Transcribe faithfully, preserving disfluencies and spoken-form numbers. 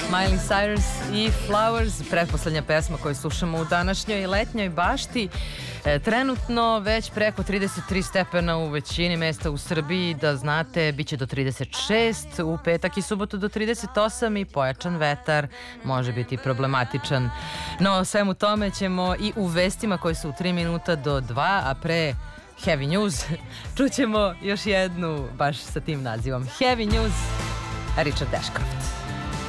Miley Cyrus i Flowers, pretposlednja pesma koju slušamo u današnjoj letnjoj bašti. E, trenutno već preko trideset tri stepena u većini mesta u Srbiji, da znate, bit će do trideset šest, u petak i subotu do trideset osam i pojačan vetar može biti problematičan. No, svemu tome ćemo i u vestima koji su u tri minuta do dva, a pre Heavy News čućemo još jednu baš sa tim nazivom. Heavy News, Richard Ashcroft.